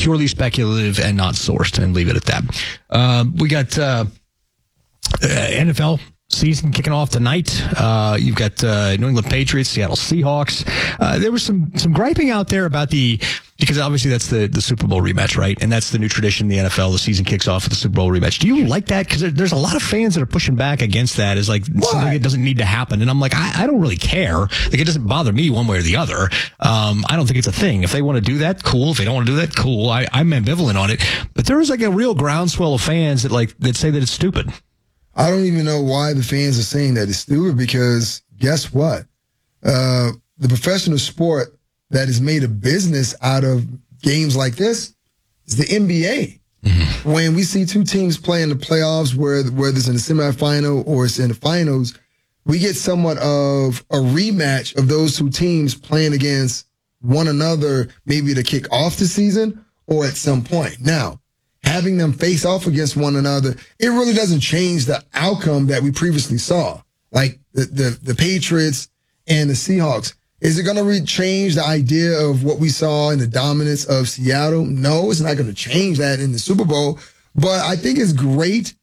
purely speculative and not sourced, and leave it at that. We got NFL season kicking off tonight. You've got New England Patriots, Seattle Seahawks. There was some griping out there about because obviously that's the Super Bowl rematch, right? And that's the new tradition in the NFL. The season kicks off with the Super Bowl rematch. Do you like that? Because there's a lot of fans that are pushing back against that as like something that doesn't need to happen. And I'm like, I don't really care. Like, it doesn't bother me one way or the other. I don't think it's a thing. If they want to do that, cool. If they don't want to do that, cool. I'm ambivalent on it. But there is like a real groundswell of fans that say that it's stupid. I don't even know why the fans are saying that it's stupid, because guess what? The professional sport that has made a business out of games like this is the NBA. Mm-hmm. When we see two teams play in the playoffs, whether it's in the semifinal or it's in the finals, we get somewhat of a rematch of those two teams playing against one another, maybe to kick off the season or at some point. Now, having them face off against one another, it really doesn't change the outcome that we previously saw. Like the Patriots and the Seahawks. Is it going to change the idea of what we saw in the dominance of Seattle? No, it's not going to change that in the Super Bowl. But I think it's great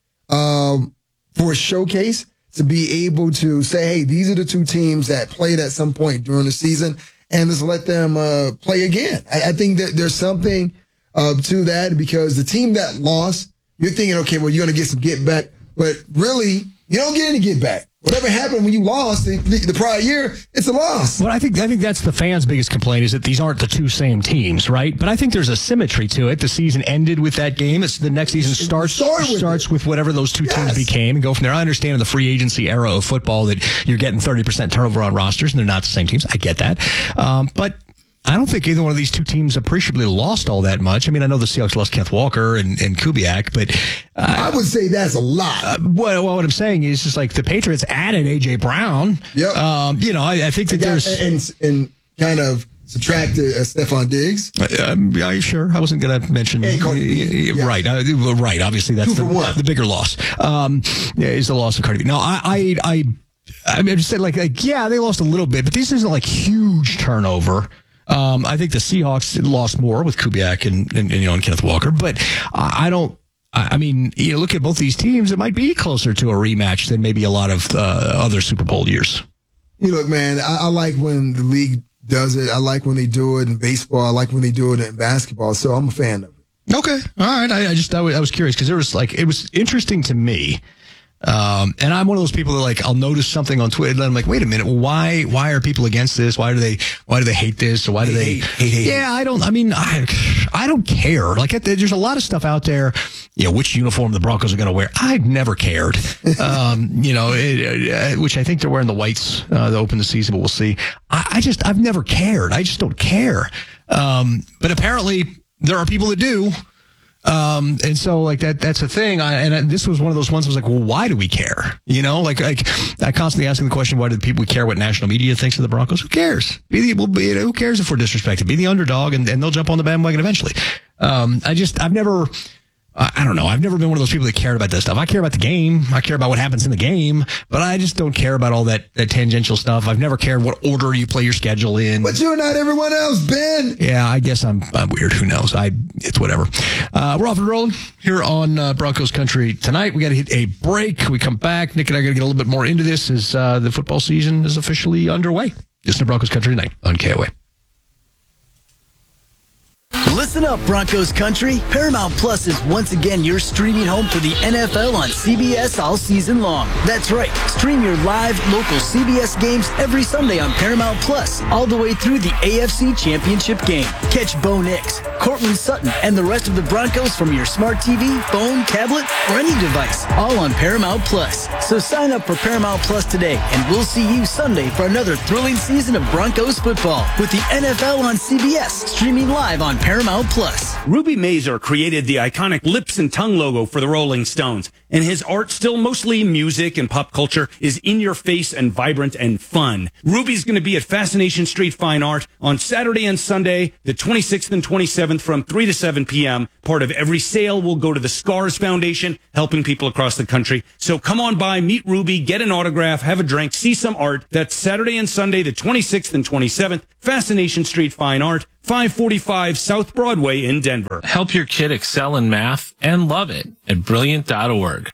for a showcase to be able to say, hey, these are the two teams that played at some point during the season, and just let them play again. I think that there's something to that, because the team that lost, you're thinking, okay, well, you're going to get some get back, but really, you don't get any get back. Whatever happened when you lost the prior year, it's a loss. Well, I think that's the fans' biggest complaint, is that these aren't the two same teams, right? But I think there's a symmetry to it. The season ended with that game. It's the next season starts with whatever those two teams became, and go from there. I understand in the free agency era of football that you're getting 30% turnover on rosters, and they're not the same teams. I get that. But I don't think either one of these two teams appreciably lost all that much. I mean, I know the Seahawks lost Kenneth Walker and Kubiak, but I would say that's a lot. Well, what I'm saying is just like the Patriots added A.J. Brown. Yep. I think that there's and kind of subtracted Stephon Diggs. Are you sure? I wasn't going to mention. Right. Right. Obviously, that's the bigger loss. Is the loss of Cardi B. No, I'm just saying, yeah, they lost a little bit, but this isn't like huge turnover. I think the Seahawks lost more with Kubiak and Kenneth Walker, but I mean, look at both these teams. It might be closer to a rematch than maybe a lot of other Super Bowl years. Look, man, I like when the league does it. I like when they do it in baseball. I like when they do it in basketball. So I'm a fan of it. Okay. All right. I was curious because it was interesting to me. And I'm one of those people that I'll notice something on Twitter and I'm like, wait a minute, why are people against this? Why do they hate this? Or why do they hate? Yeah, I don't care. There's a lot of stuff out there, which uniform the Broncos are going to wear. I've never cared. Which I think they're wearing the whites, to open the season, but we'll see. I've never cared. I just don't care. But apparently there are people that do. And so that's a thing. And this was one of those ones I was like, well, why do we care? I constantly asking the question, why do people care what national media thinks of the Broncos? Who cares? Who cares if we're disrespected? Be the underdog and they'll jump on the bandwagon eventually. I don't know. I've never been one of those people that cared about that stuff. I care about the game. I care about what happens in the game, but I just don't care about all that tangential stuff. I've never cared what order you play your schedule in. But you're not everyone else, Ben. Yeah, I guess I'm weird. Who knows? It's whatever. We're off and rolling here on Broncos Country tonight. We got to hit a break. We come back. Nick and I are going to get a little bit more into this as the football season is officially underway. Listen to Broncos Country tonight on KOA. Listen up, Broncos Country. Paramount Plus is once again your streaming home for the NFL on CBS all season long. That's right. Stream your live, local CBS games every Sunday on Paramount Plus, all the way through the AFC Championship game. Catch Bo Nix, Cortland Sutton, and the rest of the Broncos from your smart TV, phone, tablet, or any device, all on Paramount Plus. So sign up for Paramount Plus today, and we'll see you Sunday for another thrilling season of Broncos football with the NFL on CBS, streaming live on Paramount Plus. Ruby Mazur created the iconic lips and tongue logo for the Rolling Stones. and his art, still mostly music and pop culture, is in your face and vibrant and fun. Ruby's going to be at Fascination Street Fine Art on Saturday and Sunday, the 26th and 27th from 3 to 7 p.m. Part of every sale will go to the Scars Foundation, helping people across the country. So come on by, meet Ruby, get an autograph, have a drink, see some art. That's Saturday and Sunday, the 26th and 27th, Fascination Street Fine Art, 545 South Broadway in Denver. Help your kid excel in math and love it at brilliant.org.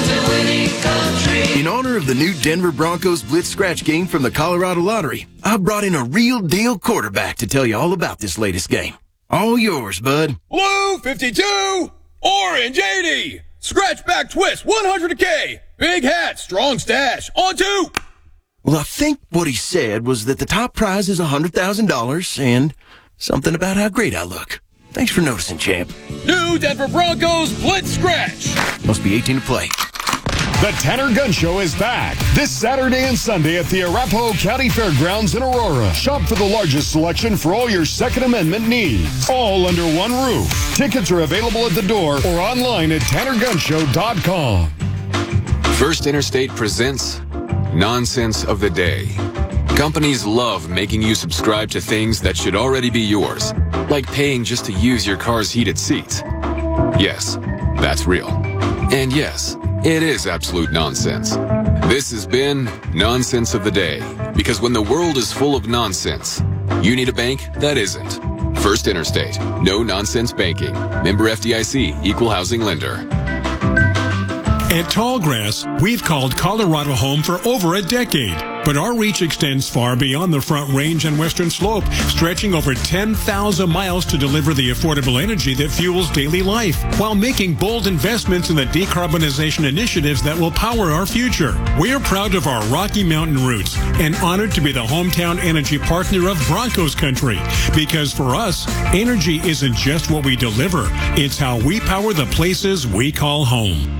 In honor of the new Denver Broncos Blitz Scratch game from the Colorado Lottery, I brought in a real deal quarterback to tell you all about this latest game. All yours, bud. Blue 52, orange 80, scratch back twist 100K, big hat, strong stash, on 2. Well, I think what he said was that the top prize is $100,000 and something about how great I look. Thanks for noticing, champ. New Denver Broncos Blitz Scratch. Must be 18 to play. The Tanner Gun Show is back this Saturday and Sunday at the Arapahoe County Fairgrounds in Aurora. Shop for the largest selection for all your Second Amendment needs, all under one roof. Tickets are available at the door or online at TannerGunShow.com. First Interstate presents Nonsense of the Day. Companies love making you subscribe to things that should already be yours, like paying just to use your car's heated seats. Yes, that's real. And yes, it is absolute nonsense. This has been Nonsense of the Day, because when the world is full of nonsense, you need a bank that isn't. First Interstate. No nonsense banking. Member FDIC. Equal housing lender. At Tallgrass, we've called Colorado home for over a decade, but our reach extends far beyond the Front Range and Western Slope, stretching over 10,000 miles to deliver the affordable energy that fuels daily life, while making bold investments in the decarbonization initiatives that will power our future. We're proud of our Rocky Mountain roots and honored to be the hometown energy partner of Broncos country, because for us, energy isn't just what we deliver, it's how we power the places we call home.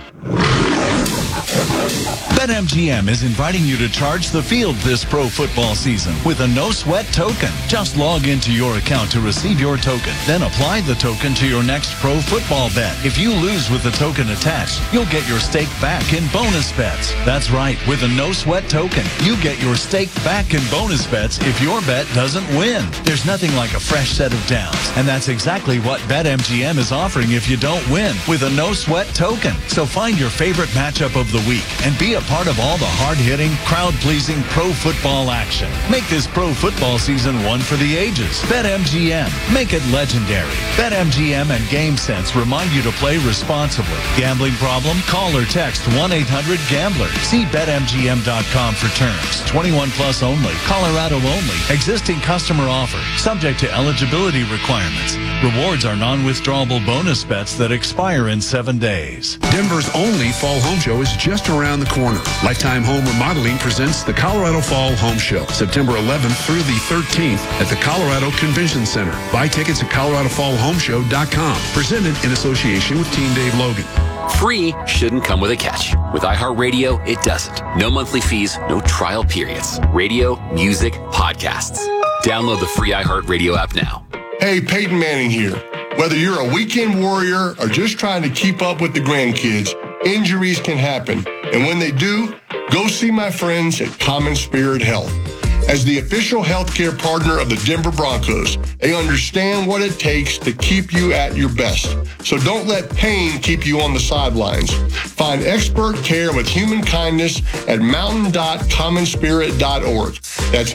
BetMGM is inviting you to charge the field this pro football season with a no-sweat token. Just log into your account to receive your token, then apply the token to your next pro football bet. If you lose with the token attached, you'll get your stake back in bonus bets. That's right, with a no-sweat token, you get your stake back in bonus bets if your bet doesn't win. There's nothing like a fresh set of downs, and that's exactly what BetMGM is offering if you don't win with a no-sweat token. So find your favorite matchup of the week and be a part of all the hard-hitting, crowd-pleasing pro football action. Make this pro football season one for the ages. BetMGM. Make it legendary. BetMGM and GameSense remind you to play responsibly. Gambling problem? Call or text 1-800-GAMBLER. See BetMGM.com for terms. 21 plus only. Colorado only. Existing customer offer. Subject to eligibility requirements. Rewards are non-withdrawable bonus bets that expire in 7 days. Denver's only fall home show is just around the corner. Lifetime Home Remodeling presents the Colorado Fall Home Show, September 11th through the 13th at the Colorado Convention Center. Buy tickets at ColoradoFallHomeShow.com. Presented in association with Team Dave Logan. Free shouldn't come with a catch. With iHeartRadio, it doesn't. No monthly fees, no trial periods. Radio, music, podcasts. Download the free iHeartRadio app now. Hey, Peyton Manning here. Whether you're a weekend warrior or just trying to keep up with the grandkids, injuries can happen. And when they do, go see my friends at Common Spirit Health. As the official healthcare partner of the Denver Broncos, they understand what it takes to keep you at your best. So don't let pain keep you on the sidelines. Find expert care with human kindness at mountain.commonspirit.org. That's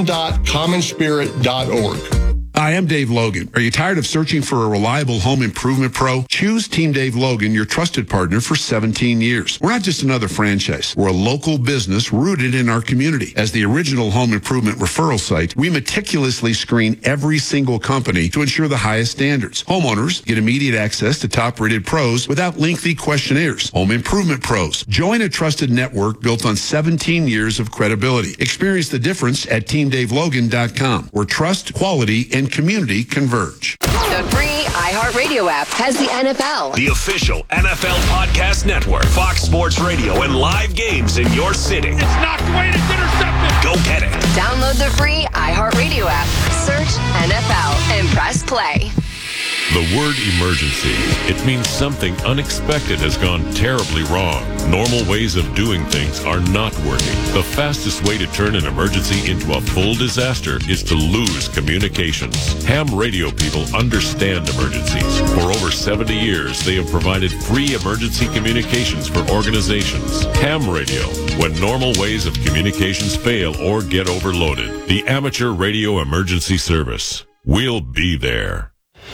mountain.commonspirit.org. Hi, I'm Dave Logan. Are you tired of searching for a reliable home improvement pro? Choose Team Dave Logan, your trusted partner for 17 years. We're not just another franchise. We're a local business rooted in our community. As the original home improvement referral site, we meticulously screen every single company to ensure the highest standards. Homeowners get immediate access to top-rated pros without lengthy questionnaires. Home improvement pros. Join a trusted network built on 17 years of credibility. Experience the difference at TeamDaveLogan.com, where trust, quality, and community converge. The free iHeartRadio app has the NFL. The official NFL podcast network. Fox Sports Radio and live games in your city. It's knocked away and it's intercepted. Go get it. Download the free iHeartRadio app. Search NFL and press play. The word emergency, it means something unexpected has gone terribly wrong. Normal ways of doing things are not working. The fastest way to turn an emergency into a full disaster is to lose communications. Ham radio people understand emergencies. For over 70 years, they have provided free emergency communications for organizations. Ham radio, when normal ways of communications fail or get overloaded. The Amateur Radio Emergency Service. We'll be there.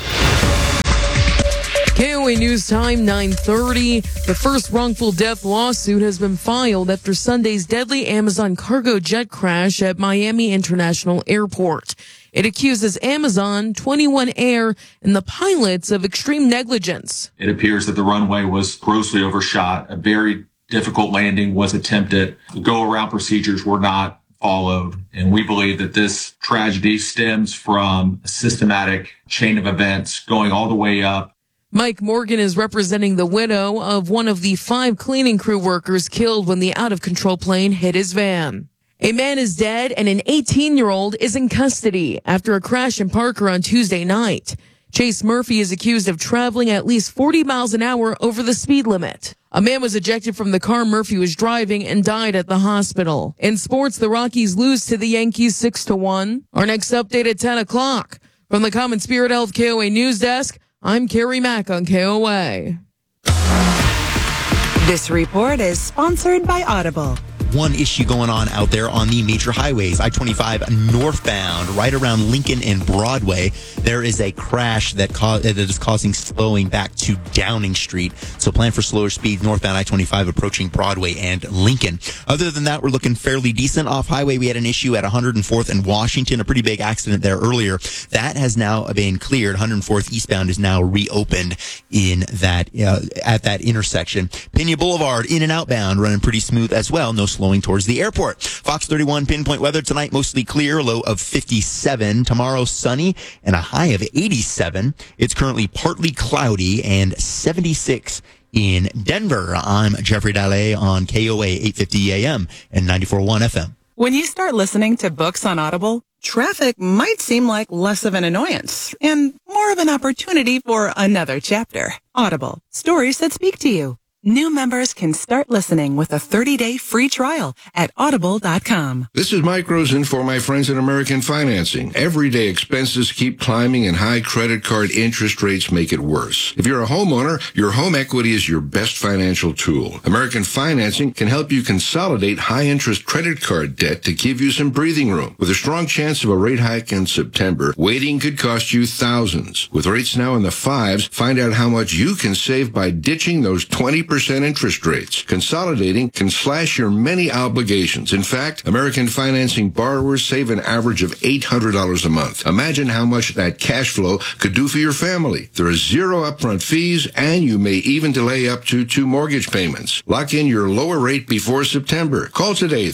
KOA News Time, 9:30. The first wrongful death lawsuit has been filed after Sunday's deadly Amazon cargo jet crash at Miami International Airport. It accuses Amazon, 21 Air, and the pilots of extreme negligence. It appears that the runway was grossly overshot. A very difficult landing was attempted. The go-around procedures were not followed. And we believe that this tragedy stems from a systematic chain of events going all the way up. Mike Morgan is representing the widow of one of the 5 cleaning crew workers killed when the out-of-control plane hit his van. A man is dead and an 18-year-old is in custody after a crash in Parker on Tuesday night. Chase Murphy is accused of traveling at least 40 miles an hour over the speed limit. A man was ejected from the car Murphy was driving and died at the hospital. In sports, the Rockies lose to the Yankees 6-1. Our next update at 10 o'clock. From the Common Spirit Health KOA News Desk, I'm Carrie Mack on KOA. This report is sponsored by Audible. One issue going on out there on the major highways, I-25 northbound, right around Lincoln and Broadway. There is a crash that is causing slowing back to Downing Street. So plan for slower speeds northbound I-25 approaching Broadway and Lincoln. Other than that, we're looking fairly decent. Off highway, we had an issue at 104th and Washington, a pretty big accident there earlier. That has now been cleared. 104th eastbound is now reopened in that at that intersection. Pena Boulevard in and outbound running pretty smooth as well. No slowing towards the airport. Fox 31 pinpoint weather tonight, mostly clear, low of 57. Tomorrow, sunny and a high of 87. It's currently partly cloudy and 76 in Denver. I'm Jeffrey Dalle on KOA 850 AM and 94.1 FM. When you start listening to books on Audible, traffic might seem like less of an annoyance and more of an opportunity for another chapter. Audible, stories that speak to you. New members can start listening with a 30-day free trial at audible.com. This is Mike Rosen for my friends at American Financing. Everyday expenses keep climbing and high credit card interest rates make it worse. If you're a homeowner, your home equity is your best financial tool. American Financing can help you consolidate high-interest credit card debt to give you some breathing room. With a strong chance of a rate hike in September, waiting could cost you thousands. With rates now in the 5s, find out how much you can save by ditching those 20% interest rates. Consolidating can slash your many obligations. In fact, American Financing borrowers save an average of $800 a month. Imagine how much that cash flow could do for your family. There are 0 upfront fees, and you may even delay up to 2 mortgage payments. Lock in your lower rate before September. Call today,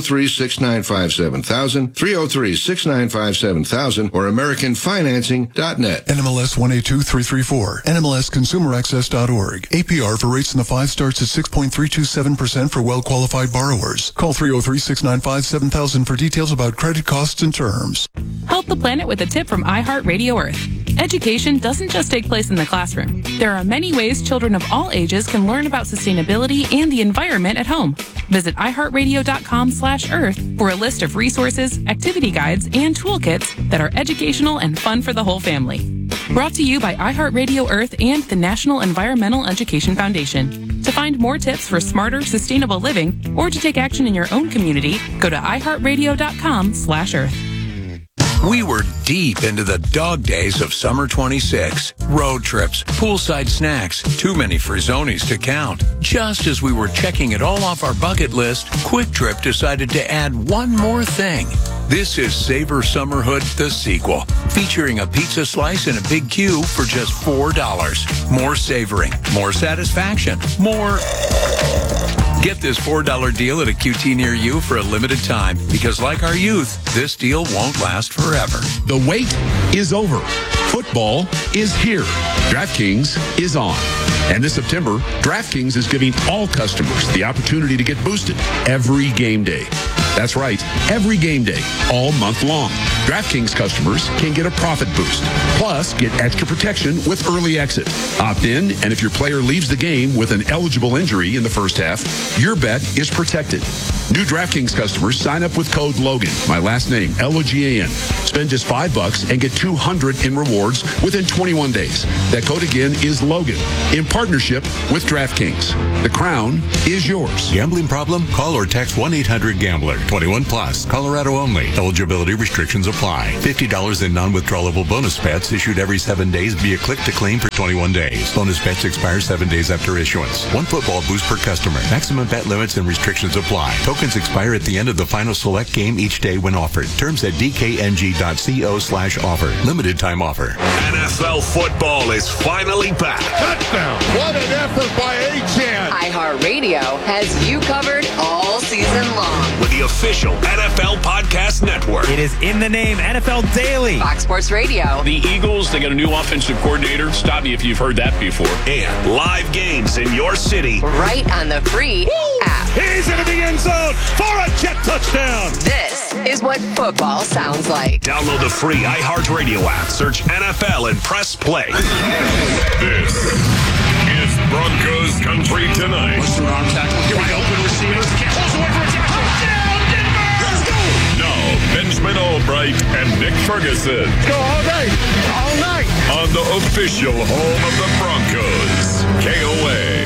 303-695-7000, 303-695-7000, or AmericanFinancing.net. NMLS 182334, NMLSConsumerAccess.org. APR for rates in the 5 starts at 6.327% for well-qualified borrowers. Call 303-695-7000 for details about credit costs and terms. Help the planet with a tip from iHeartRadio Earth. Education doesn't just take place in the classroom. There are many ways children of all ages can learn about sustainability and the environment at home. Visit iHeartRadio.com/Earth for a list of resources, activity guides, and toolkits that are educational and fun for the whole family. Brought to you by iHeartRadio Earth and the National Environmental Education Foundation. To find more tips for smarter, sustainable living, or to take action in your own community, go to iHeartRadio.com/Earth. We were deep into the dog days of summer 26. Road trips, poolside snacks, too many Frizzonis to count. Just as we were checking it all off our bucket list, Quick Trip decided to add one more thing. This is Savor Summerhood, the sequel, featuring a pizza slice and a big cube for just $4. More savoring, more satisfaction, more... Get this $4 deal at a QT near you for a limited time, because like our youth, this deal won't last forever. The wait is over. Football is here. DraftKings is on. And this September, DraftKings is giving all customers the opportunity to get boosted every game day. That's right, every game day, all month long. DraftKings customers can get a profit boost. Plus, get extra protection with early exit. Opt in, and if your player leaves the game with an eligible injury in the first half, your bet is protected. New DraftKings customers sign up with code Logan, my last name, Logan. Spend just $5 and get $200 in rewards within 21 days. That code again is Logan, in partnership with DraftKings. The crown is yours. Gambling problem? Call or text 1-800-GAMBLER. 21 plus. Colorado only. Eligibility restrictions apply. $50 in non-withdrawable bonus bets issued every 7 days via click to claim for 21 days. Bonus bets expire 7 days after issuance. One football boost per customer. Maximum bet limits and restrictions apply. Tokens expire at the end of the final select game each day when offered. Terms at dkng.co/offer. Limited time offer. NFL football is finally back. Touchdown. What an effort by Achane. iHeartRadio has you covered all season long. With the official NFL Podcast Network. It is in the name, NFL Daily. Fox Sports Radio. The Eagles, they got a new offensive coordinator. Stop me if you've heard that before. And live games in your city. Right on the free app. He's into the end zone for a jet touchdown. This is what football sounds like. Download the free iHeartRadio app. Search NFL and press play. This is Broncos Country Tonight. What's the wrong tackle? Here we go. Open receivers. Pulls away for a touchdown. Denver. Let's go. Now, Benjamin Albright and Nick Ferguson. Go all day. All night. On the official home of the Broncos. KOA.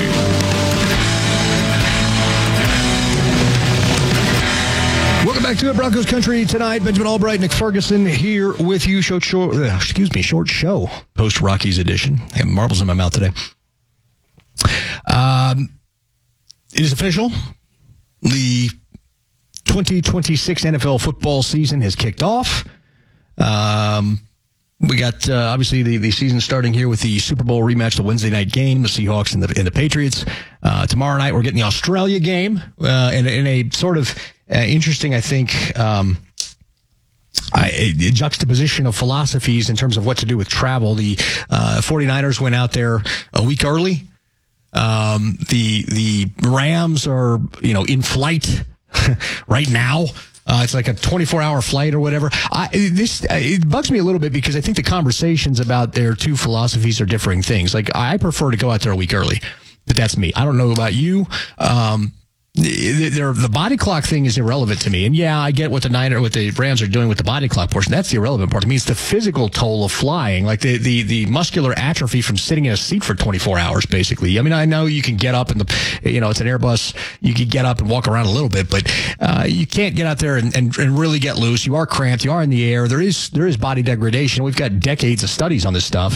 Welcome back to Broncos Country Tonight. Benjamin Albright, Nick Ferguson here with you. Short show. Post Rockies edition. I have marbles in my mouth today. It is official. The 2026 NFL football season has kicked off. We got obviously the season starting here with the Super Bowl rematch, the Wednesday night game, the Seahawks and the Patriots. Tomorrow night we're getting the Australia game in a sort of interesting, I think, a juxtaposition of philosophies in terms of what to do with travel. The 49ers went out there a week early. The Rams are, in flight right now. It's like a 24-hour flight or whatever. It bugs me a little bit because I think the conversations about their two philosophies are differing things. Like, I prefer to go out there a week early, but that's me. I don't know about you. The body clock thing is irrelevant to me. And yeah, I get what the Rams are doing with the body clock portion. That's the irrelevant part to me. It's the physical toll of flying, like the muscular atrophy from sitting in a seat for 24 hours, basically. I mean, I know you can get up and it's an Airbus. You can get up and walk around a little bit, but you can't get out there and really get loose. You are cramped. You are in the air. There is body degradation. We've got decades of studies on this stuff.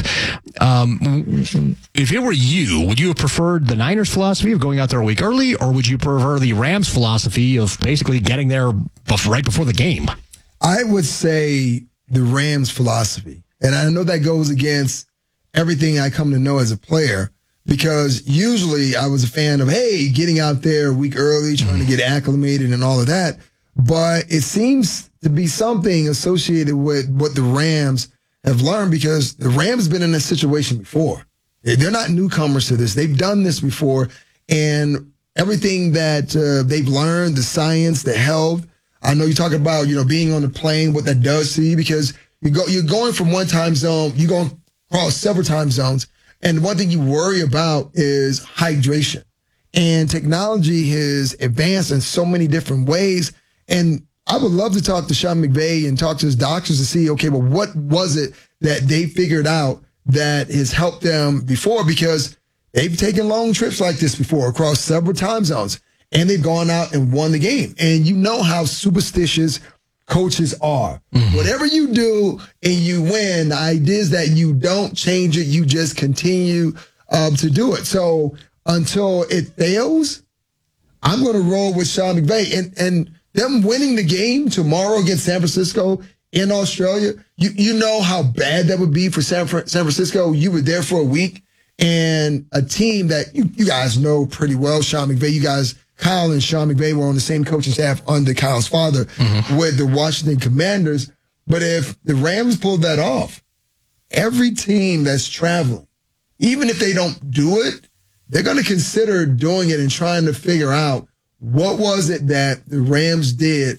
If it were you, would you have preferred the Niners philosophy of going out there a week early, or would you prefer the Rams philosophy of basically getting there right before the game? I would say the Rams philosophy. And I know that goes against everything I come to know as a player, because usually I was a fan of, getting out there a week early, trying to get acclimated and all of that. But it seems to be something associated with what the Rams have learned, because the Rams been in this situation before. They're not newcomers to this. They've done this before. And everything that they've learned, the science, the health. I know you talk about, being on the plane, what that does to you, because you're going from one time zone, you're going across several time zones. And one thing you worry about is hydration. And technology has advanced in so many different ways. And I would love to talk to Sean McVay and talk to his doctors to see, okay, well, what was it that they figured out that has helped them before? Because they've taken long trips like this before across several time zones, and they've gone out and won the game. And you know how superstitious coaches are. Mm-hmm. Whatever you do and you win, the idea is that you don't change it. You just continue to do it. So until it fails, I'm going to roll with Sean McVay. And them winning the game tomorrow against San Francisco in Australia, you know how bad that would be for San Francisco. You were there for a week. And a team that you guys know pretty well, Sean McVay, Kyle and Sean McVay were on the same coaching staff under Kyle's father with the Washington Commanders. But if the Rams pulled that off, every team that's traveling, even if they don't do it, they're going to consider doing it and trying to figure out what was it that the Rams did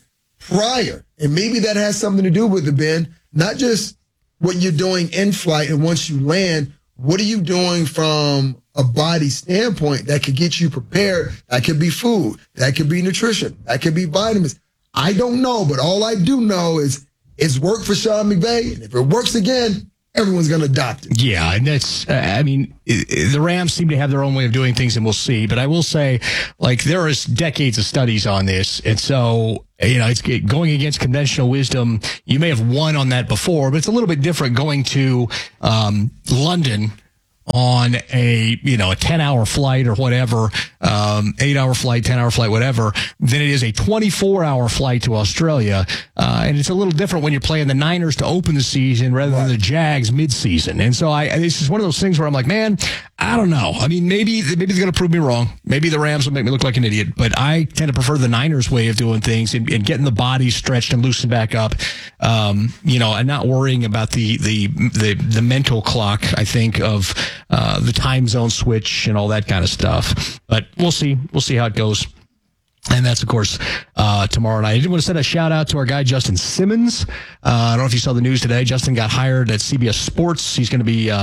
prior. And maybe that has something to do with it, Ben. Not just what you're doing in flight and once you land, what are you doing from a body standpoint that could get you prepared? That could be food. That could be nutrition. That could be vitamins. I don't know, but all I do know is it's worked for Sean McVay. And if it works again, everyone's going to adopt it. Yeah, and that's, the Rams seem to have their own way of doing things, and we'll see. But I will say, like, there is decades of studies on this. And so, it's going against conventional wisdom. You may have won on that before, but it's a little bit different going to London on a 10-hour flight or whatever, 8-hour flight, 10-hour flight, whatever, than it is a 24-hour flight to Australia. And it's a little different when you're playing the Niners to open the season rather than the Jags mid-season. And so this is one of those things where I'm like, man, I don't know. I mean, maybe they're going to prove me wrong. Maybe the Rams will make me look like an idiot, but I tend to prefer the Niners way of doing things and getting the bodies stretched and loosened back up. And not worrying about the mental clock, I think, of the time zone switch and all that kind of stuff. But we'll see. We'll see how it goes. And that's, of course, tomorrow night. I did want to send a shout out to our guy, Justin Simmons. I don't know if you saw the news today. Justin got hired at CBS Sports. He's going to be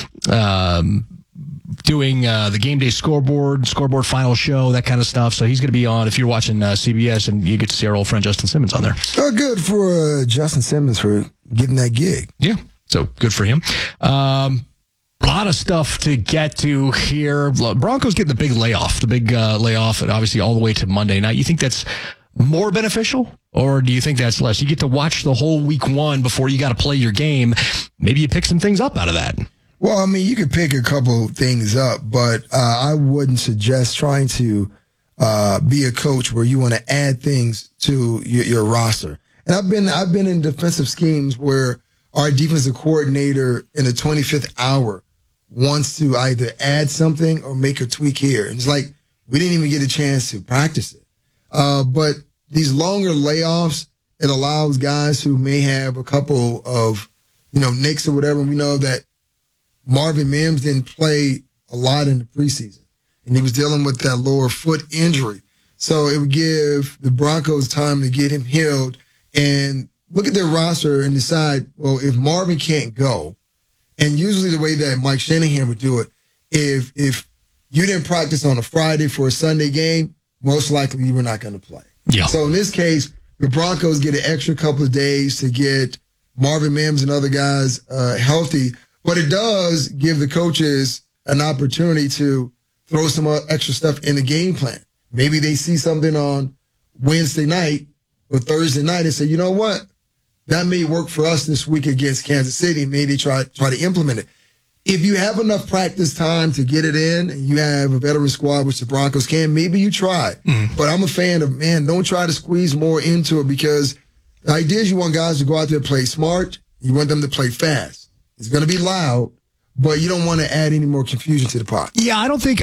doing the game day scoreboard final show, that kind of stuff. So he's going to be on, if you're watching CBS, and you get to see our old friend Justin Simmons on there. Oh, good for Justin Simmons for getting that gig. Yeah, so good for him. A lot of stuff to get to here. Broncos getting the big layoff, and obviously all the way to Monday night. You think that's more beneficial, or do you think that's less? You get to watch the whole week one before you got to play your game. Maybe you pick some things up out of that. Well, I mean, you could pick a couple things up, but I wouldn't suggest trying to be a coach where you want to add things to your roster. And I've been in defensive schemes where our defensive coordinator in the 25th hour wants to either add something or make a tweak here. And it's like, we didn't even get a chance to practice it. But these longer layoffs, it allows guys who may have a couple of, nicks or whatever. We know that Marvin Mims didn't play a lot in the preseason, and he was dealing with that lower foot injury. So it would give the Broncos time to get him healed and look at their roster and decide, well, if Marvin can't go, and usually the way that Mike Shanahan would do it, if you didn't practice on a Friday for a Sunday game, most likely you were not going to play. Yeah. So in this case, the Broncos get an extra couple of days to get Marvin Mims and other guys healthy, but it does give the coaches an opportunity to throw some extra stuff in the game plan. Maybe they see something on Wednesday night or Thursday night and say, you know what? That may work for us this week against Kansas City. Maybe try to implement it. If you have enough practice time to get it in and you have a veteran squad, which the Broncos can, maybe you try. Mm-hmm. But I'm a fan of, don't try to squeeze more into it, because the idea is you want guys to go out there and play smart. You want them to play fast. It's going to be loud, but you don't want to add any more confusion to the pot. Yeah,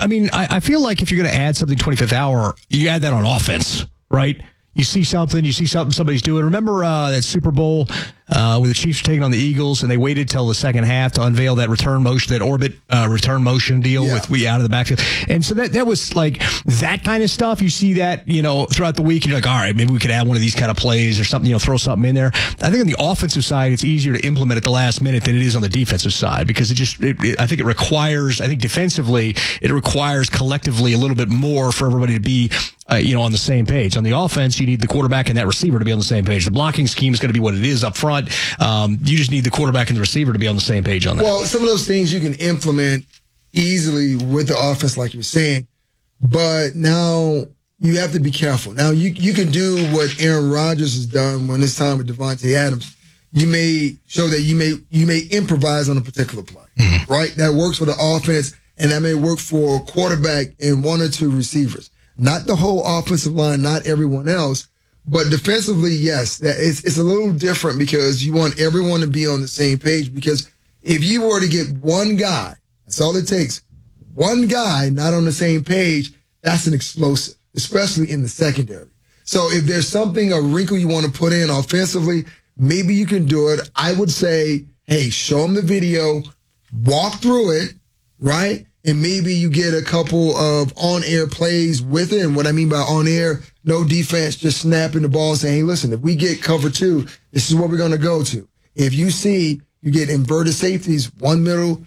I feel like if you're going to add something 25th hour, you add that on offense, right? You see something somebody's doing. Remember that Super Bowl where the Chiefs were taking on the Eagles, and they waited till the second half to unveil that return motion, that orbit return motion deal with we out of the backfield. And so that was like that kind of stuff. You see that, throughout the week, and you're like, all right, maybe we could add one of these kind of plays or something, throw something in there. I think on the offensive side, it's easier to implement at the last minute than it is on the defensive side, because I think defensively, it requires collectively a little bit more for everybody to be on the same page. On the offense, you need the quarterback and that receiver to be on the same page. The blocking scheme is going to be what it is up front. You just need the quarterback and the receiver to be on the same page on that. Well, some of those things you can implement easily with the offense, like you're saying, but now you have to be careful. Now, you can do what Aaron Rodgers has done when it's time with Devontae Adams. You may show that you may improvise on a particular play, right? That works for the offense, and that may work for a quarterback and one or two receivers. Not the whole offensive line, not everyone else, but defensively, yes, it's a little different, because you want everyone to be on the same page. Because if you were to get one guy, that's all it takes, one guy not on the same page, that's an explosive, especially in the secondary. So if there's a wrinkle you want to put in offensively, maybe you can do it. I would say, hey, show them the video, walk through it, right? and maybe you get a couple of on-air plays with it. And what I mean by on-air, no defense, just snapping the ball saying, hey, listen, if we get cover 2, this is what we're going to go to. If you see you get inverted safeties, one middle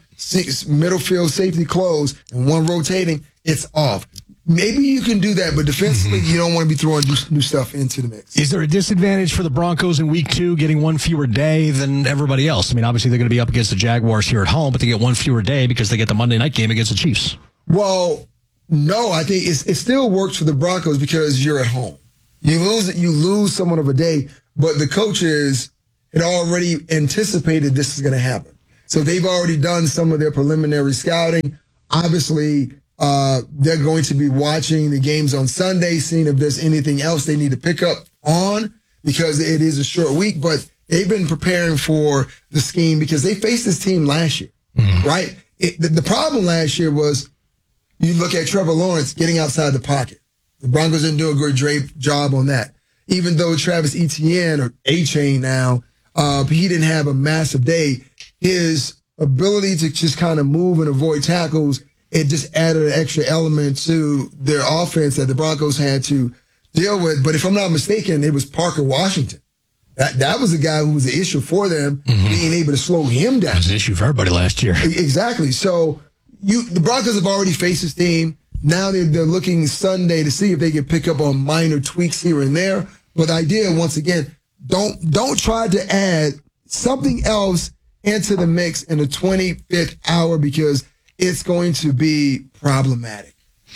field safety closed and one rotating, it's off. Maybe you can do that, but defensively, you don't want to be throwing new stuff into the mix. Is there a disadvantage for the Broncos in week 2 getting one fewer day than everybody else? I mean, obviously they're going to be up against the Jaguars here at home, but they get one fewer day because they get the Monday night game against the Chiefs. Well, no, I think it still works for the Broncos because you're at home. You lose somewhat of a day, but the coaches had already anticipated this is going to happen. So they've already done some of their preliminary scouting. Obviously, they're going to be watching the games on Sunday, seeing if there's anything else they need to pick up on because it is a short week. But they've been preparing for the scheme because they faced this team last year, right? The problem last year was you look at Trevor Lawrence getting outside the pocket. The Broncos didn't do a good job on that. Even though Travis Etienne, or A-Chain now, he didn't have a massive day, his ability to just kind of move and avoid tackles, it just added an extra element to their offense that the Broncos had to deal with. But if I'm not mistaken, it was Parker Washington. That was the guy who was the issue for them, being able to slow him down. It was an issue for everybody last year. Exactly. So the Broncos have already faced this team. Now they're looking Sunday to see if they can pick up on minor tweaks here and there. But the idea, once again, don't try to add something else into the mix in the 25th hour because it's going to be problematic.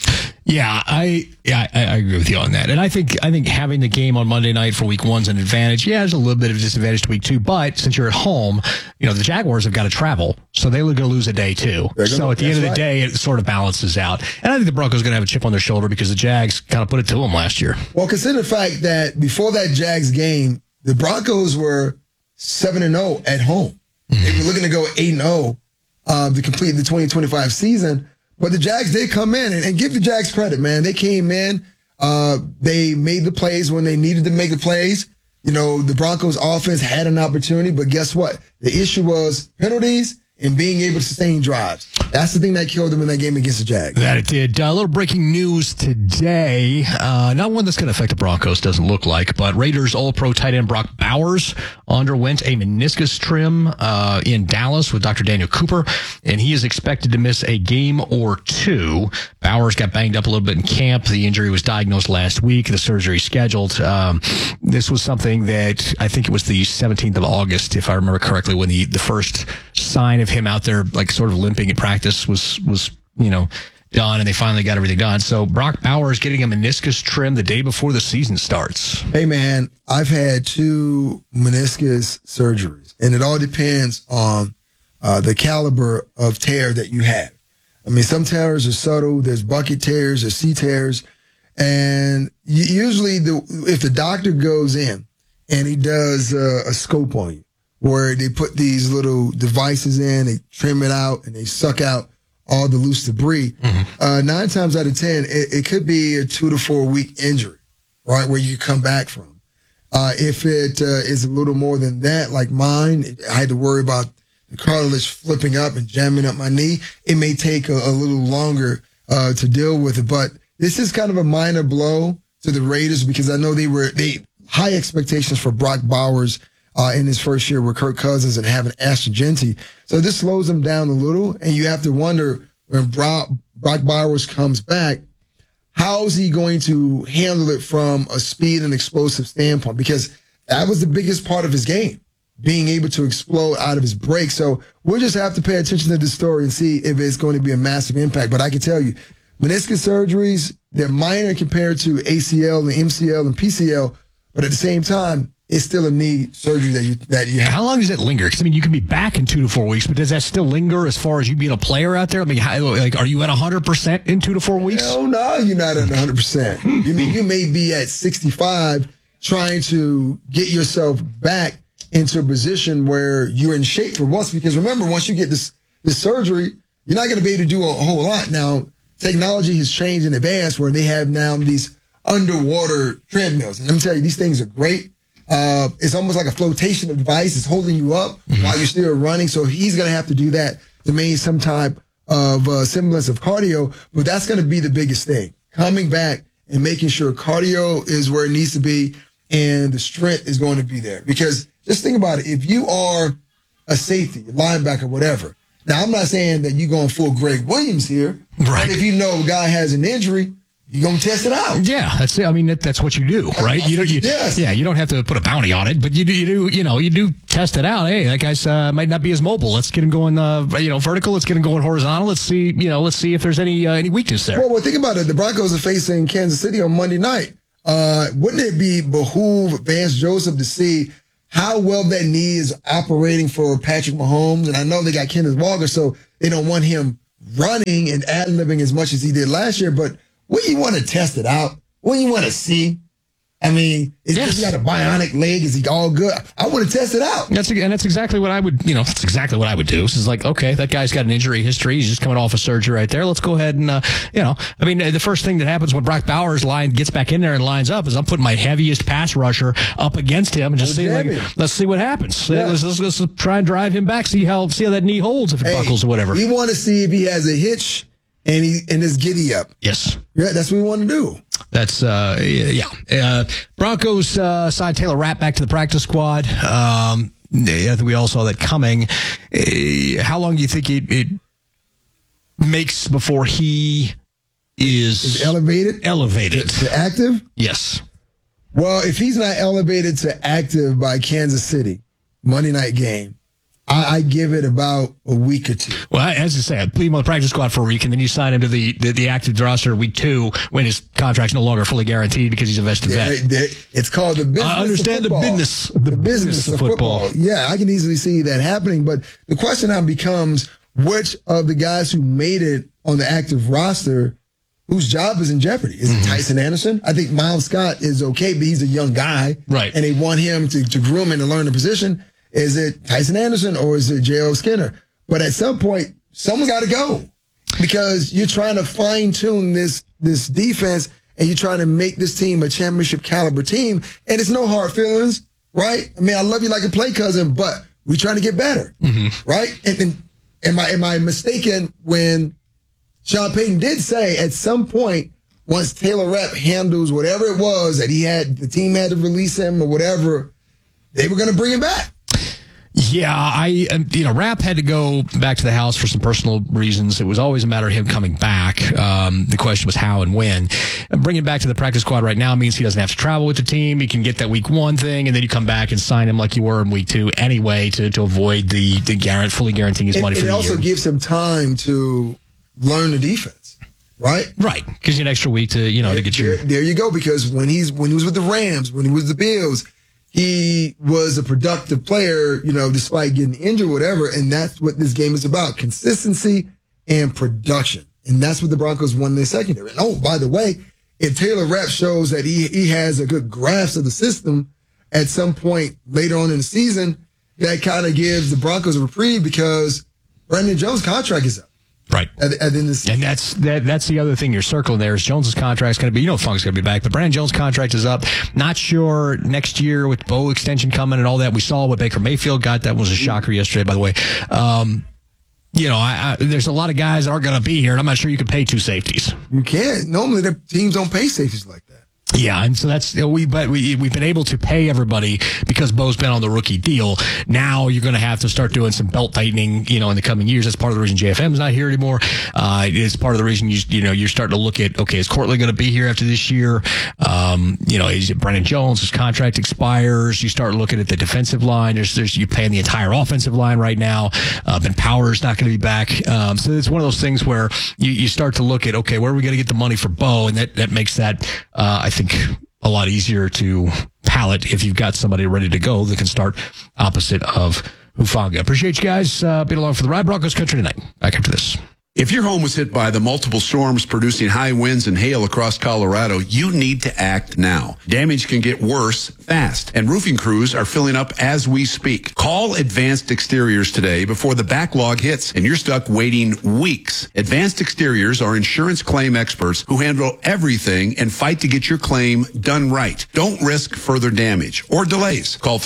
Yeah, I agree with you on that. And I think having the game on Monday night for week 1's an advantage. Yeah, there's a little bit of a disadvantage to week 2, but since you're at home, the Jaguars have got to travel, so they're going to lose a day too. So at the end of the day, it sort of balances out. And I think the Broncos are going to have a chip on their shoulder because the Jags kind of put it to them last year. Well, consider the fact that before that Jags game, the Broncos were 7-0 at home. They were looking to go 8-0 to complete the 2025 season. But the Jags did come in, and give the Jags credit, man. They came in. They made the plays when they needed to make the plays. The Broncos offense had an opportunity, but guess what? The issue was penalties and being able to sustain drives. That's the thing that killed them in that game against the Jags. That it did. A little breaking news today. Not one that's going to affect the Broncos, doesn't look like, but Raiders All-Pro tight end Brock Bowers underwent a meniscus trim in Dallas with Dr. Daniel Cooper, and he is expected to miss a game or 2. Bowers got banged up a little bit in camp. The injury was diagnosed last week. The surgery scheduled. This was something that I think it was the 17th of August, if I remember correctly, when the first sign of him out there, like sort of limping at practice was done, and they finally got everything done. So Brock Bowers getting a meniscus trim the day before the season starts. Hey man, I've had 2 meniscus surgeries, and it all depends on the caliber of tear that you have. I mean, some tears are subtle. There's bucket tears, there's C tears, and usually if the doctor goes in and he does a scope on you, where they put these little devices in, they trim it out, and they suck out all the loose debris. 9 times out of 10, it could be a 2 to 4 week injury, right, where you come back from. If it is a little more than that, like mine, I had to worry about the cartilage flipping up and jamming up my knee. It may take a little longer to deal with it, but this is kind of a minor blow to the Raiders because I know they high expectations for Brock Bowers in his first year with Kirk Cousins and having Ashton Jeanty. So this slows them down a little, and you have to wonder when Brock Bowers comes back, how is he going to handle it from a speed and explosive standpoint? Because that was the biggest part of his game, being able to explode out of his break. So we'll just have to pay attention to the story and see if it's going to be a massive impact. But I can tell you, meniscus surgeries, they're minor compared to ACL and MCL and PCL, but at the same time, it's still a knee surgery that you have. How long does it linger? Because, you can be back in 2 to 4 weeks, but does that still linger as far as you being a player out there? Are you at 100% in 2 to 4 weeks? Hell no, you're not at 100%. You may be at 65 trying to get yourself back into a position where you're in shape for once. Because remember, once you get this surgery, you're not going to be able to do a whole lot. Now, technology has changed in advance where they have now these underwater treadmills. And let me tell you, these things are great. It's almost like a flotation device. It's holding you up while you're still running. So he's going to have to do that to maintain some type semblance of cardio, but that's going to be the biggest thing. Coming back and making sure cardio is where it needs to be and the strength is going to be there. Because just think about it. If you are a safety, a linebacker, whatever. Now, I'm not saying that you're going full Greg Williams here. Right. But if you know a guy has an injury, you're going to test it out. Yeah, that's it. I mean, that's what you do, right? Yes. Yeah, you don't have to put a bounty on it, but you do test it out. Hey, that guy's might not be as mobile. Let's get him going, vertical. Let's get him going horizontal. Let's see if there's any weakness there. Well, think about it. The Broncos are facing Kansas City on Monday night. Wouldn't it behoove Vance Joseph to see how well that knee is operating for Patrick Mahomes? And I know they got Kenneth Walker, so they don't want him running and ad-libbing as much as he did last year, but wouldn't you want to test it out? Wouldn't you want to see? I mean, he got a bionic leg? Is he all good? I want to test it out. That's exactly what I would, that's exactly what I would do. This is like, okay, that guy's got an injury history. He's just coming off a surgery right there. Let's go ahead and, the first thing that happens when Brock Bowers gets back in there and lines up is I'm putting my heaviest pass rusher up against him and just let's see what happens. Yeah. Let's try and drive him back. See how that knee holds if it buckles or whatever. We want to see if he has a hitch and is giddy up. Yes. Yeah, that's what we want to do. That's, Broncos signed Taylor Rapp back to the practice squad. I think we all saw that coming. How long do you think it makes before he is elevated? Elevated. To active? Yes. Well, if he's not elevated to active by Kansas City, Monday night game, I give it about a week or two. Well, as I say, I put him on the practice squad for a week, and then you sign him to the active roster week 2 when his contract's no longer fully guaranteed because he's a vested vet. It's called the business. I understand of football. the business of football. Yeah, I can easily see that happening. But the question now becomes, which of the guys who made it on the active roster, whose job is in jeopardy? Is it Tyson Anderson? I think Miles Scott is okay, but he's a young guy. Right. And they want him to groom him and learn the position. Is it Tyson Anderson or is it J.O. Skinner? But at some point, someone's got to go because you're trying to fine-tune this defense and you're trying to make this team a championship caliber team. And it's no hard feelings, right? I mean, I love you like a play cousin, but we're trying to get better, right? And am I mistaken when Sean Payton did say at some point, once Taylor Rapp handles whatever it was that the team had to release him or whatever, they were going to bring him back? Yeah, Rapp had to go back to the house for some personal reasons. It was always a matter of him coming back. The question was how and when. Bringing him back to the practice squad right now means he doesn't have to travel with the team. He can get that week 1 thing, and then you come back and sign him like you were in week 2 anyway to avoid the fully guaranteeing his money for the year. It also gives him time to learn the defense, right? Right. Gives you an extra week to get your... There you go, because when he was with the Rams, when he was with the Bills, he was a productive player, despite getting injured or whatever. And that's what this game is about, consistency and production. And that's what the Broncos won in their secondary. And, oh, by the way, if Taylor Rapp shows that he has a good grasp of the system at some point later on in the season, that kind of gives the Broncos a reprieve because Brandon Jones' contract is up. Right. At the end of the season. And that's the other thing you're circling there is Jones's contract's going to be, Funk's going to be back, but Brandon Jones' contract is up. Not sure next year with Bo extension coming and all that. We saw what Baker Mayfield got. That was a shocker yesterday, by the way. There's a lot of guys that aren't going to be here, and I'm not sure you can pay 2 safeties. You can't. Normally, the teams don't pay safeties like that. Yeah, and so that's we've been able to pay everybody because Bo's been on the rookie deal. Now you're going to have to start doing some belt tightening, in the coming years. That's part of the reason JFM's not here anymore. It's part of the reason you're starting to look at, okay, is Courtland going to be here after this year? Is it Brandon Jones? His contract expires. You start looking at the defensive line. You're paying the entire offensive line right now. Ben Power's not going to be back. So it's one of those things where you start to look at, okay, where are we going to get the money for Bo? And that makes that, I think, a lot easier to palate if you've got somebody ready to go that can start opposite of Hufanga. Appreciate you guys being along for the ride. Broncos country tonight. Back after this. If your home was hit by the multiple storms producing high winds and hail across Colorado, you need to act now. Damage can get worse fast, and roofing crews are filling up as we speak. Call Advanced Exteriors today before the backlog hits and you're stuck waiting weeks. Advanced Exteriors are insurance claim experts who handle everything and fight to get your claim done right. Don't risk further damage or delays. Call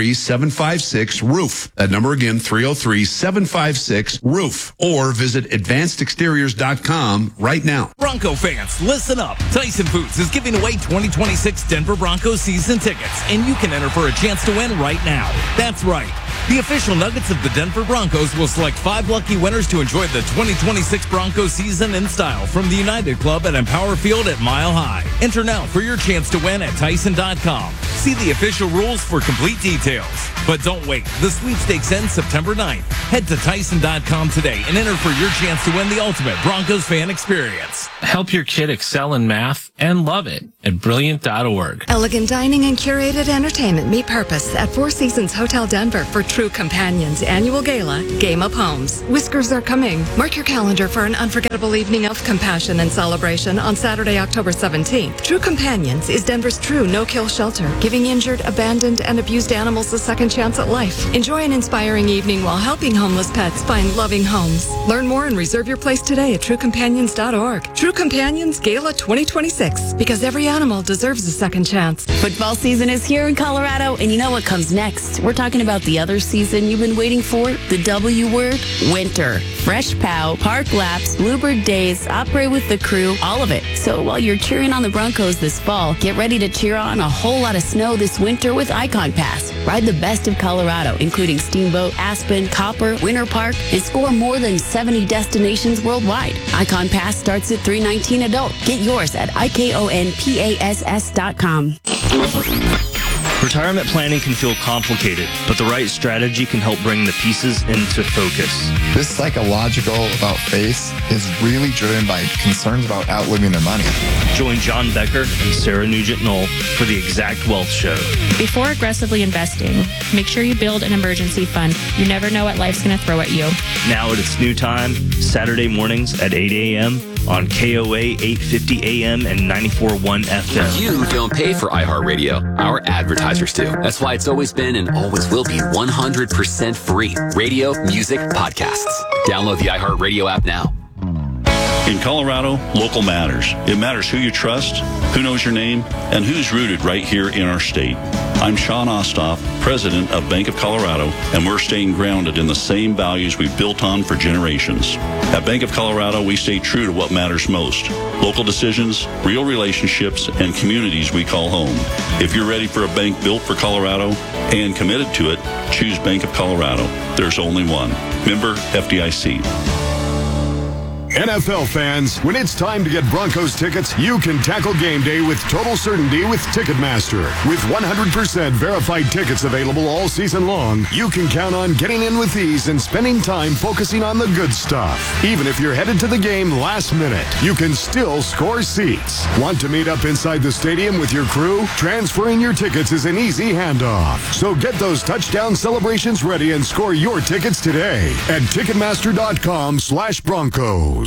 303-756-ROOF. That number again, 303-756-ROOF, or visit advancedexteriors.com. AdvancedExteriors.com right now. Bronco fans, listen up. Tyson Foods is giving away 2026 Denver Broncos season tickets, and you can enter for a chance to win right now. That's right. The official Nuggets of the Denver Broncos will select 5 lucky winners to enjoy the 2026 Broncos season in style from the United Club at Empower Field at Mile High. Enter now for your chance to win at Tyson.com. See the official rules for complete details. But don't wait. The sweepstakes ends September 9th. Head to Tyson.com today and enter for your chance to win the ultimate Broncos fan experience. Help your kid excel in math and love it at Brilliant.org. Elegant dining and curated entertainment meet purpose at Four Seasons Hotel Denver for True Companions annual gala, Game of Homes. Whiskers are coming. Mark your calendar for an unforgettable evening of compassion and celebration on Saturday, October 17th. True Companions is Denver's true no-kill shelter, giving injured, abandoned, and abused animals a second chance at life. Enjoy an inspiring evening while helping homeless pets find loving homes. Learn more and reserve your place today at truecompanions.org. True Companions Gala 2026, because every animal deserves a second chance. Football season is here in Colorado, and you know what comes next. We're talking about the other season you've been waiting for, the W word, winter. Fresh POW, park laps, bluebird days, opera with the crew, all of it. So while you're cheering on the Broncos this fall, get ready to cheer on a whole lot of snow this winter with Icon Pass. Ride the best of Colorado, including Steamboat, Aspen, Copper, Winter Park, and score more than 70 destinations worldwide. Icon Pass starts at $319 adult. Get yours at ikonpass.com. Retirement planning can feel complicated, but the right strategy can help bring the pieces into focus. This psychological about face is really driven by concerns about outliving their money. Join John Becker and Sarah Nugent-Knoll for the Exact Wealth Show. Before aggressively investing, make sure you build an emergency fund. You never know what life's going to throw at you. Now at its new time, Saturday mornings at 8 a.m. on KOA 850 AM and 94.1 FM. You don't pay for iHeartRadio. Our advertisers do. That's why it's always been and always will be 100% free. Radio, music, podcasts. Download the iHeartRadio app now. In Colorado, local matters. It matters who you trust, who knows your name, and who's rooted right here in our state. I'm Sean Ostoff, president of Bank of Colorado, and we're staying grounded in the same values we've built on for generations. At Bank of Colorado, we stay true to what matters most: local decisions, real relationships, and communities we call home. If you're ready for a bank built for Colorado and committed to it, choose Bank of Colorado. There's only one. Member FDIC. NFL fans, when it's time to get Broncos tickets, you can tackle game day with total certainty with Ticketmaster. With 100% verified tickets available all season long, you can count on getting in with ease and spending time focusing on the good stuff. Even if you're headed to the game last minute, you can still score seats. Want to meet up inside the stadium with your crew? Transferring your tickets is an easy handoff. So get those touchdown celebrations ready and score your tickets today at Ticketmaster.com/Broncos.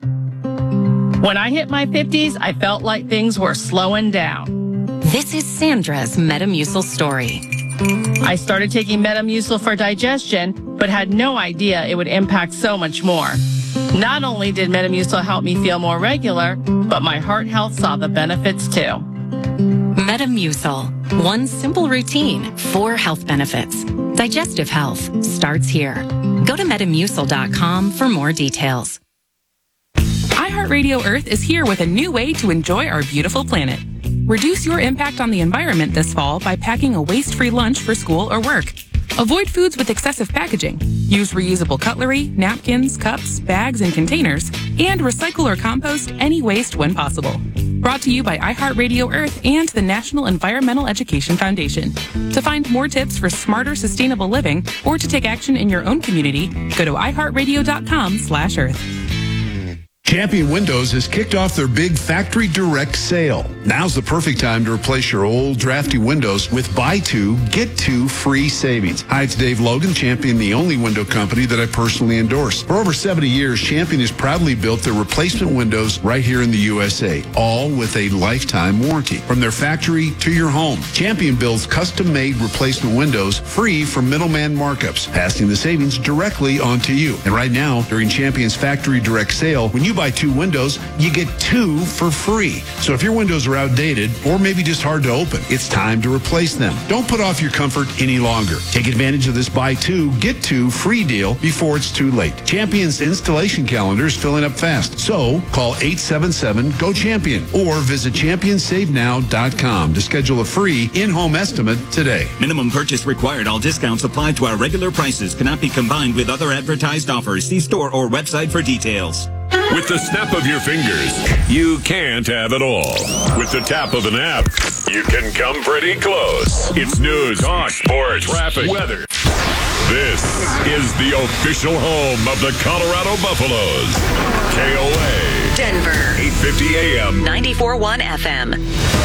When I hit my 50s, I felt like things were slowing down. This is Sandra's Metamucil story. I started taking Metamucil for digestion, but had no idea it would impact so much more. Not only did Metamucil help me feel more regular, but my heart health saw the benefits too. Metamucil. One simple routine, 4 health benefits. Digestive health starts here. Go to Metamucil.com for more details. iHeartRadio Earth is here with a new way to enjoy our beautiful planet. Reduce your impact on the environment this fall by packing a waste-free lunch for school or work. Avoid foods with excessive packaging. Use reusable cutlery, napkins, cups, bags, and containers, and recycle or compost any waste when possible. Brought to you by iHeartRadio Earth and the National Environmental Education Foundation. To find more tips for smarter, sustainable living or to take action in your own community, go to iHeartRadio.com/Earth. Champion Windows has kicked off their big Factory Direct sale. Now's the perfect time to replace your old drafty windows with buy 2, get 2 free savings. Hi, it's Dave Logan, Champion, the only window company that I personally endorse. For over 70 years, Champion has proudly built their replacement windows right here in the USA, all with a lifetime warranty. From their factory to your home, Champion builds custom-made replacement windows free from middleman markups, passing the savings directly on to you. And right now, during Champion's Factory Direct sale, when you buy buy 2 windows, you get 2 for free. So if your windows are outdated or maybe just hard to open, it's time to replace them. Don't put off your comfort any longer. Take advantage of this buy 2, get 2 free deal before it's too late. Champion's installation calendar is filling up fast. So call 877-GO-CHAMPION or visit championsavenow.com to schedule a free in-home estimate today. Minimum purchase required. All discounts applied to our regular prices. Cannot be combined with other advertised offers. See store or website for details. With the snap of your fingers, you can't have it all. With the tap of an app, you can come pretty close. It's news, talk, sports, traffic, weather. This is the official home of the Colorado Buffaloes. KOA. Denver. 850 AM. 94.1 FM.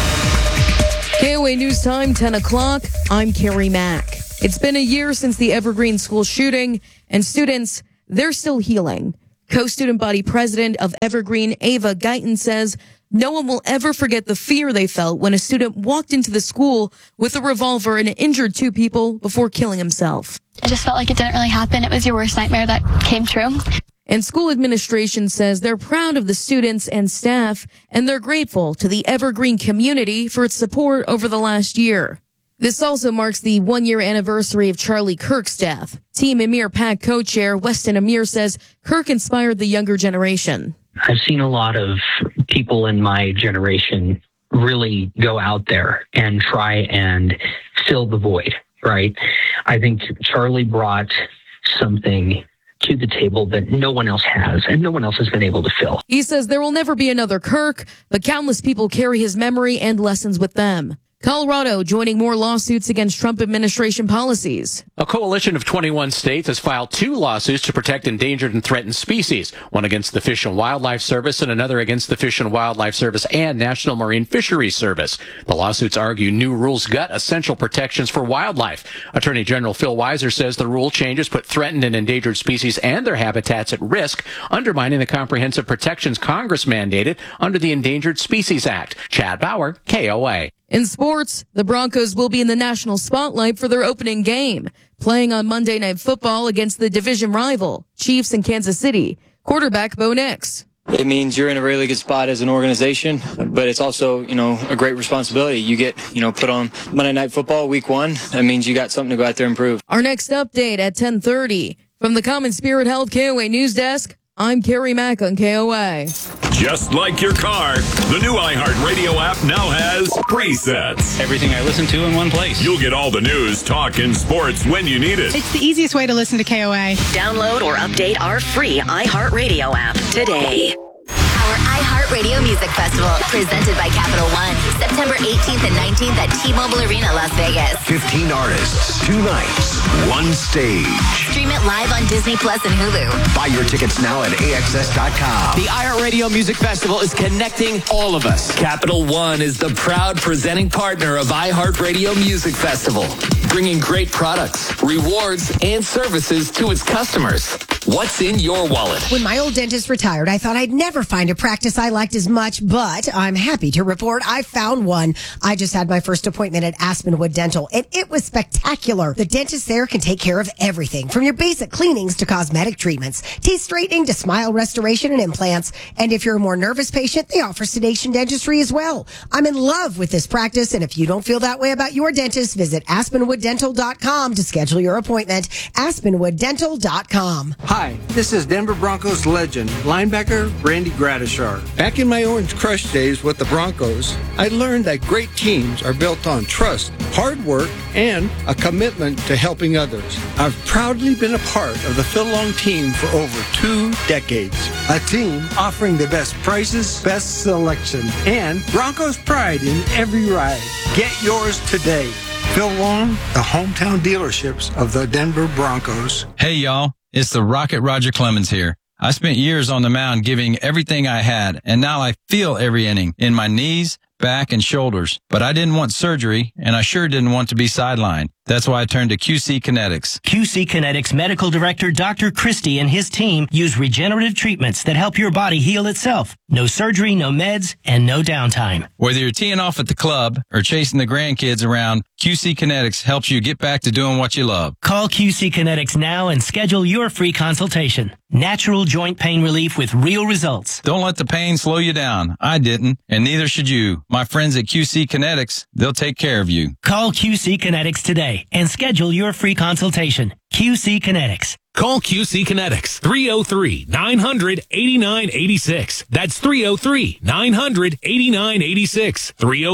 KOA News Time, 10 o'clock. I'm Carrie Mack. It's been a year since the Evergreen school shooting, and students, they're still healing. Co-student body president of Evergreen, Ava Guyton, says no one will ever forget the fear they felt when a student walked into the school with a revolver and injured 2 people before killing himself. I just felt like it didn't really happen. It was your worst nightmare that came true. And school administration says they're proud of the students and staff, and they're grateful to the Evergreen community for its support over the last year. This also marks the 1-year anniversary of Charlie Kirk's death. Team Amir PAC co-chair Weston Amir says Kirk inspired the younger generation. I've seen a lot of people in my generation really go out there and try and fill the void, right? I think Charlie brought something to the table that no one else has and no one else has been able to fill. He says there will never be another Kirk, but countless people carry his memory and lessons with them. Colorado joining more lawsuits against Trump administration policies. A coalition of 21 states has filed 2 lawsuits to protect endangered and threatened species, one against the Fish and Wildlife Service and another against the Fish and Wildlife Service and National Marine Fisheries Service. The lawsuits argue new rules gut essential protections for wildlife. Attorney General Phil Weiser says the rule changes put threatened and endangered species and their habitats at risk, undermining the comprehensive protections Congress mandated under the Endangered Species Act. Chad Bauer, KOA. In sports, the Broncos will be in the national spotlight for their opening game, playing on Monday Night Football against the division rival, Chiefs in Kansas City. Quarterback Bo Nix. It means you're in a really good spot as an organization, but it's also, a great responsibility. You get, put on Monday Night Football week 1. That means you got something to go out there and prove. Our next update at 10:30. From the Common Spirit Health KOA News Desk, I'm Carrie Mack on KOA. Just like your car, the new iHeartRadio app now has presets. Everything I listen to in one place. You'll get all the news, talk, and sports when you need it. It's the easiest way to listen to KOA. Download or update our free iHeartRadio app today. Our iHeartRadio Music Festival, presented by Capital One, September 18th and 19th at T-Mobile Arena, Las Vegas. 15 artists, 2 nights, 1 stage. Stream it live on Disney Plus and Hulu. Buy your tickets now at AXS.com. The iHeartRadio Music Festival is connecting all of us. Capital One is the proud presenting partner of iHeartRadio Music Festival, bringing great products, rewards, and services to its customers. What's in your wallet? When my old dentist retired, I thought I'd never find a practice I liked as much, but I'm happy to report I found one. I just had my first appointment at Aspenwood Dental, and it was spectacular. The dentist there can take care of everything, from your basic cleanings to cosmetic treatments, teeth straightening to smile restoration and implants. And if you're a more nervous patient, they offer sedation dentistry as well. I'm in love with this practice, and if you don't feel that way about your dentist, visit AspenwoodDental.com to schedule your appointment. AspenwoodDental.com. Hi, this is Denver Broncos legend, linebacker Randy Gradishar. Back in my Orange Crush days with the Broncos, I learned that great teams are built on trust, hard work, and a commitment to helping others. I've proudly been a part of the Phil Long team for over 2 decades. A team offering the best prices, best selection, and Broncos pride in every ride. Get yours today. Phil Long, the hometown dealerships of the Denver Broncos. Hey, y'all. It's the Rocket Roger Clemens here. I spent years on the mound giving everything I had, and now I feel every inning in my knees, back, and shoulders. But I didn't want surgery, and I sure didn't want to be sidelined. That's why I turned to QC Kinetics. QC Kinetics Medical Director Dr. Christie and his team use regenerative treatments that help your body heal itself. No surgery, no meds, and no downtime. Whether you're teeing off at the club or chasing the grandkids around, QC Kinetics helps you get back to doing what you love. Call QC Kinetics now and schedule your free consultation. Natural joint pain relief with real results. Don't let the pain slow you down. I didn't, and neither should you. My friends at QC Kinetics, they'll take care of you. Call QC Kinetics today and schedule your free consultation. QC Kinetics. Call QC Kinetics, 303-900-8986. That's 303-900-8986.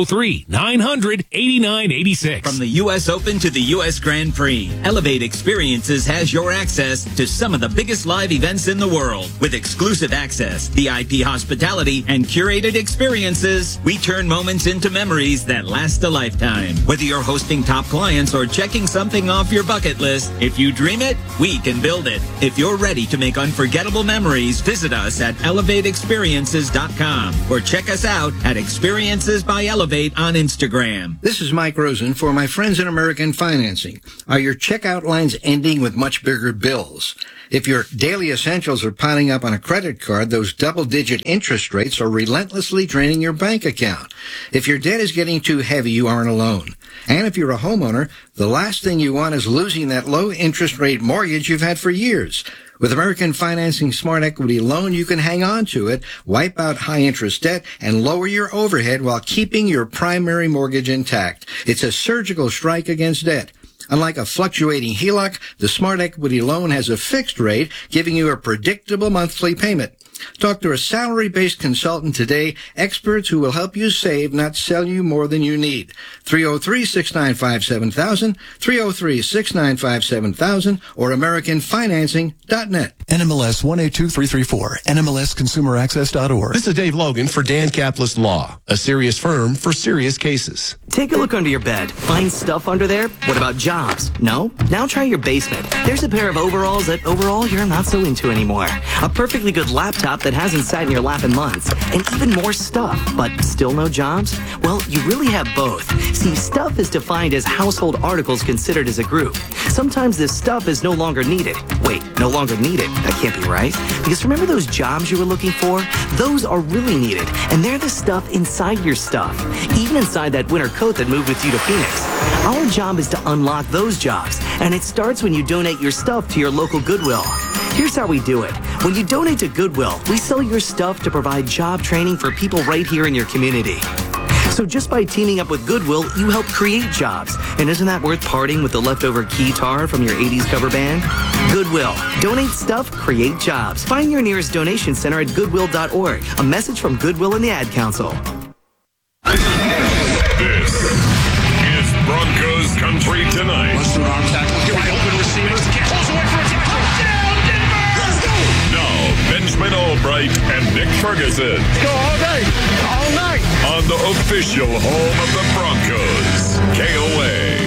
303-900-8986. From the U.S. Open to the U.S. Grand Prix, Elevate Experiences has your access to some of the biggest live events in the world. With exclusive access, VIP hospitality, and curated experiences, we turn moments into memories that last a lifetime. Whether you're hosting top clients or checking something off your bucket list, if you dream it, we can build it. If you're ready to make unforgettable memories, visit us at elevateexperiences.com or check us out at Experiences by Elevate on Instagram. This is Mike Rosen for my friends in American Financing. Are your checkout lines ending with much bigger bills? If your daily essentials are piling up on a credit card, those double-digit interest rates are relentlessly draining your bank account. If your debt is getting too heavy, you aren't alone. And if you're a homeowner, the last thing you want is losing that low-interest rate mortgage you've had for years. With American Financing Smart Equity Loan, you can hang on to it, wipe out high-interest debt, and lower your overhead while keeping your primary mortgage intact. It's a surgical strike against debt. Unlike a fluctuating HELOC, the Smart Equity Loan has a fixed rate, giving you a predictable monthly payment. Talk to a salary-based consultant today, experts who will help you save, not sell you more than you need. 303-695-7000, 303-695-7000, or AmericanFinancing.net. NMLS 182334, NMLSConsumerAccess.org. This is Dave Logan for Dan Capitalist Law, a serious firm for serious cases. Take a look under your bed. Find stuff under there? What about jobs? No? Now try your basement. There's a pair of overalls that overall you're not so into anymore. A perfectly good laptop that hasn't sat in your lap in months. And even more stuff, but still no jobs? Well, you really have both. See, stuff is defined as household articles considered as a group. Sometimes this stuff is no longer needed. Wait, no longer needed? That can't be right. Because remember those jobs you were looking for? Those are really needed. And they're the stuff inside your stuff. Even inside that winter coat that moved with you to Phoenix. Our job is to unlock those jobs. And it starts when you donate your stuff to your local Goodwill. Here's how we do it. When you donate to Goodwill, we sell your stuff to provide job training for people right here in your community. So just by teaming up with Goodwill, you help create jobs. And isn't that worth parting with the leftover guitar from your 80s cover band? Goodwill. Donate stuff, create jobs. Find your nearest donation center at goodwill.org. A message from Goodwill and the Ad Council. This is Broncos Country Tonight. Western arm tackle. Wide open receiver. Pulls away for a tackle. Touchdown, Denver! Let's go! Now, Benjamin Albright and Nick Ferguson. Let's go all day, all night. On the official home of the Broncos, KOA.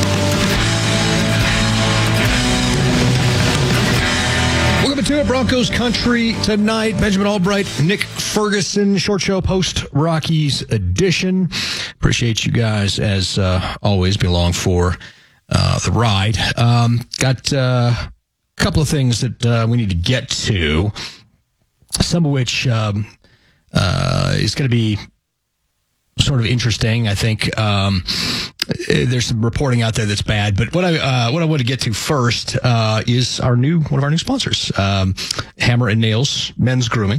Welcome to it, Broncos Country Tonight. Benjamin Albright, Nick Ferguson, Short Show Post Rockies edition. Appreciate you guys, as always, be along for the ride. Got a couple of things that we need to get to, some of which is going to be sort of interesting. I think there's some reporting out there that's bad, but what I want to get to first is one of our new sponsors, Hammer and Nails Men's Grooming.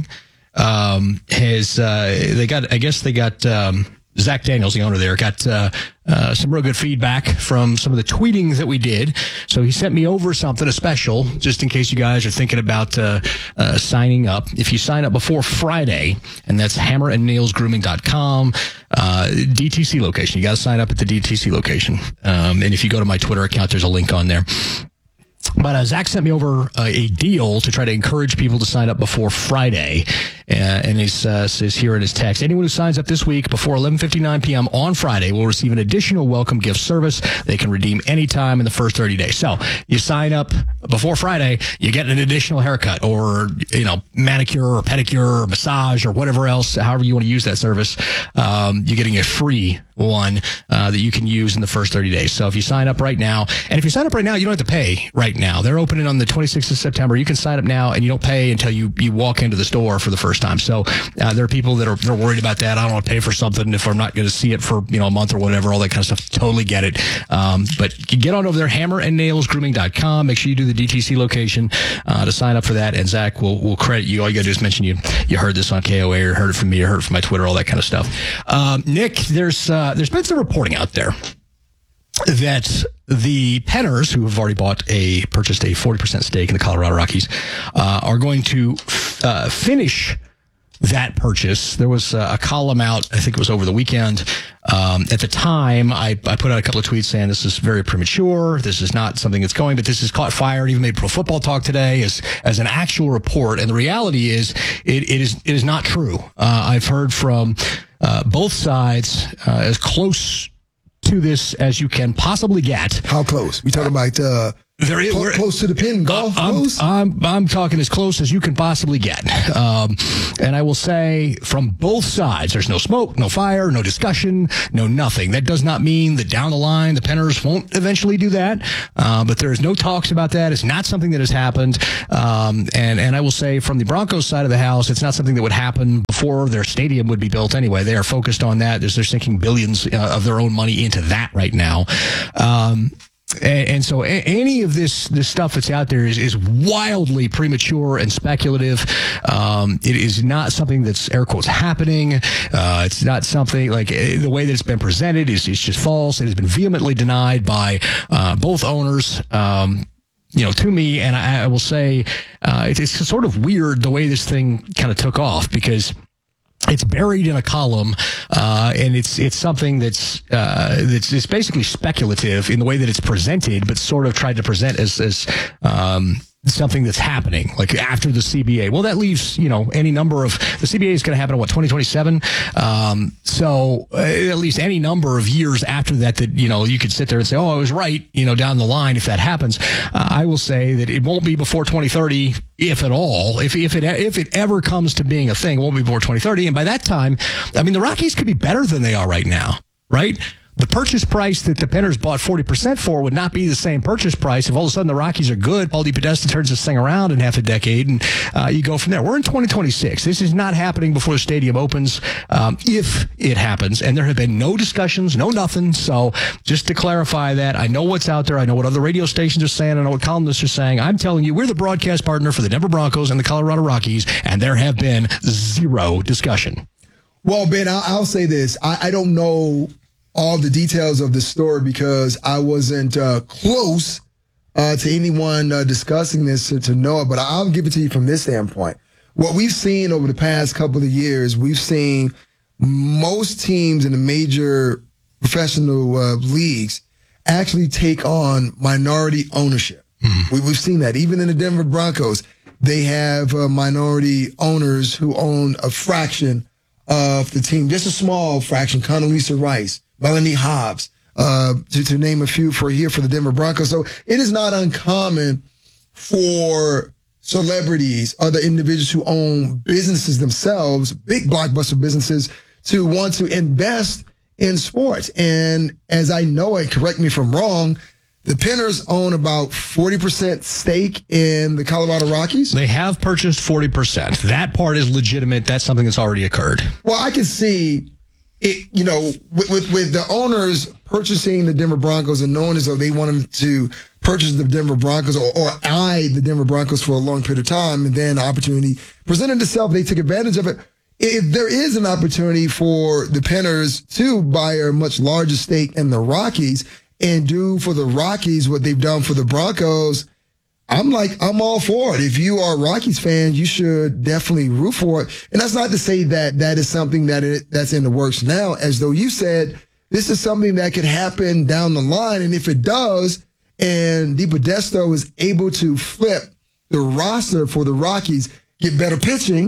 They got Zach Daniels, the owner there, got some real good feedback from some of the tweeting that we did. So he sent me over something, a special, just in case you guys are thinking about signing up. If you sign up before Friday, and that's hammerandnailsgrooming.com, DTC location. You got to sign up at the DTC location. And if you go to my Twitter account, there's a link on there. But Zach sent me over a deal to try to encourage people to sign up before Friday. And he says here in his text, anyone who signs up this week before 11:59 p.m. on Friday will receive an additional welcome gift service they can redeem anytime in the first 30 days. So you sign up before Friday, you get an additional haircut or, manicure or pedicure or massage or whatever else, however you want to use that service. You're getting a free one that you can use in the first 30 days. So if you sign up right now, and if you sign up right now, you don't have to pay right now. They're opening on the 26th of September. You can sign up now and you don't pay until you walk into the store for the first time. So there are people that are worried about that. I don't want to pay for something if I'm not going to see it for a month or whatever, all that kind of stuff. Totally get it. But you get on over there, hammerandnailsgrooming.com. Make sure you do the DTC location to sign up for that. And Zach will credit you. All you got to do is mention you heard this on KOA or heard it from me or heard it from my Twitter, all that kind of stuff. Nick, there's been some reporting out there that the Penners, who have already purchased a 40% stake in the Colorado Rockies, are going to finish that purchase. There was a column out, I think it was over the weekend. At the time, I put out a couple of tweets saying this is very premature. This is not something that's going, but this has caught fire. It even made Pro Football Talk today as an actual report. And the reality is, it is not true. I've heard from both sides as close to this as you can possibly get. How close? We talking about close to the pin, golf close? I'm talking as close as you can possibly get. And I will say from both sides, there's no smoke, no fire, no discussion, no nothing. That does not mean that down the line the Penners won't eventually do that. But there's no talks about that. It's not something that has happened. And I will say from the Broncos side of the house, it's not something that would happen before their stadium would be built anyway. They are focused on that. They're sinking billions of their own money into that right now. And so any of this stuff that's out there is wildly premature and speculative. It is not something that's air quotes happening. It's not something like the way that it's been presented is just false. It has been vehemently denied by both owners. To me, and I will say it's sort of weird the way this thing kind of took off because it's buried in a column, and it's something that's basically speculative in the way that it's presented, but sort of tried to present as something that's happening, like after the CBA. Well, that leaves, any number of, the CBA is going to happen in 2027? So at least any number of years after that, you could sit there and say, oh, I was right, down the line if that happens. I will say that it won't be before 2030, if at all. If it ever comes to being a thing, it won't be before 2030. And by that time, the Rockies could be better than they are right now, right? The purchase price that the Penners bought 40% for would not be the same purchase price if all of a sudden the Rockies are good. Paul DePodesta turns this thing around in half a decade, and you go from there. We're in 2026. This is not happening before the stadium opens, if it happens. And there have been no discussions, no nothing. So just to clarify that, I know what's out there. I know what other radio stations are saying. I know what columnists are saying. I'm telling you, we're the broadcast partner for the Denver Broncos and the Colorado Rockies, and there have been zero discussion. Well, Ben, I'll say this. I don't know all the details of the story because I wasn't close to anyone discussing this to know it, but I'll give it to you from this standpoint. What we've seen over the past couple of years, we've seen most teams in the major professional leagues actually take on minority ownership. Mm-hmm. We've seen that. Even in the Denver Broncos, they have minority owners who own a fraction of the team, just a small fraction. Condoleezza Rice, Melanie Hobbs, to name a few for the Denver Broncos. So it is not uncommon for celebrities, other individuals who own businesses themselves, big blockbuster businesses, to want to invest in sports. And as I know it, correct me if I'm wrong, the Penners own about 40% stake in the Colorado Rockies. They have purchased 40%. That part is legitimate. That's something that's already occurred. Well, I can see it, with the owners purchasing the Denver Broncos and knowing as though they want them to purchase the Denver Broncos or eye the Denver Broncos for a long period of time, and then the opportunity presented itself, they took advantage of it. If there is an opportunity for the Penners to buy a much larger stake in the Rockies and do for the Rockies what they've done for the Broncos, I'm all for it. If you are a Rockies fan, you should definitely root for it. And that's not to say that that is something that's in the works now. As though you said, this is something that could happen down the line. And if it does, and DePodesta is able to flip the roster for the Rockies, get better pitching,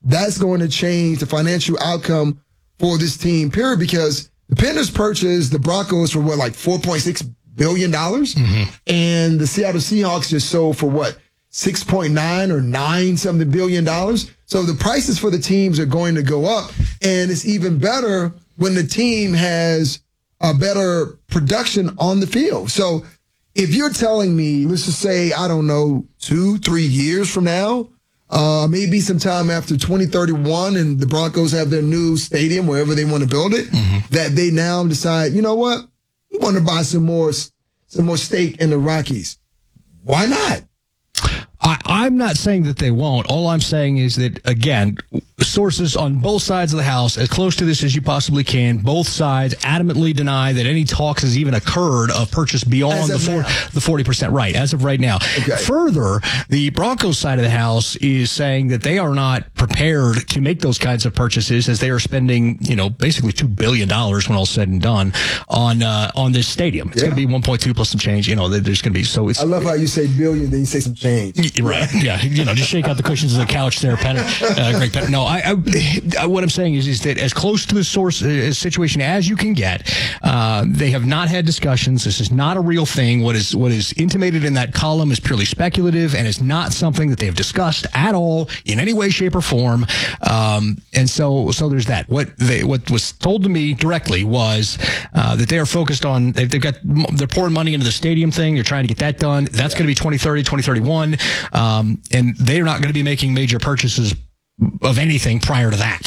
that's going to change the financial outcome for this team, period, because the Panthers purchased the Broncos for what, like $4.6 billion? And the Seattle Seahawks just sold for what, 6.9 or 9 something billion dollars? So the prices for the teams are going to go up, and it's even better when the team has a better production on the field. So if you're telling me, let's just say, I don't know, 2-3 years from now, maybe sometime after 2031 and the Broncos have their new stadium, wherever they want to build it, that they now decide, you know what, we want to buy some more stake in the Rockies. Why not? I'm not saying that they won't. All I'm saying is that, again, sources on both sides of the house, as close to this as you possibly can, both sides adamantly deny that any talks has even occurred of purchase beyond the 40%. Right, as of right now. Okay. Further, the Broncos side of the house is saying that they are not prepared to make those kinds of purchases, as they are spending, basically $2 billion when all's said and done on this stadium. It's going to be 1.2 plus some change. There's going to be, so it's. I love how you say billion, then you say some change. Right. Yeah. Just shake out the cushions of the couch there, Penner. Greg Penner. No, I what I'm saying is that as close to the situation as you can get, they have not had discussions. This is not a real thing. What is intimated in that column is purely speculative and is not something that they have discussed at all in any way, shape, or form. And so there's that. What was told to me directly was that they are focused on, they're pouring money into the stadium thing. They're trying to get that done. That's going to be 2030, 2031. And they're not going to be making major purchases of anything prior to that.